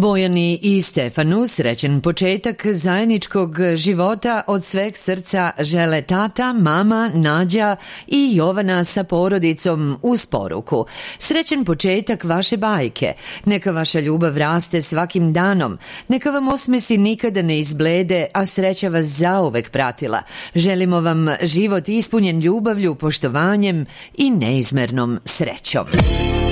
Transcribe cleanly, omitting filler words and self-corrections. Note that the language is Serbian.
Bojani i Stefanu srećan početak zajedničkog života od sveg srca žele tata, mama, Nađa i Jovana sa porodicom uz poruku. Srećan početak vaše bajke. Neka vaša ljubav raste svakim danom. Neka vam osmesi nikada ne izblede, a sreća vas zauvek pratila. Želimo vam život ispunjen ljubavlju, poštovanjem i neizmernom srećom.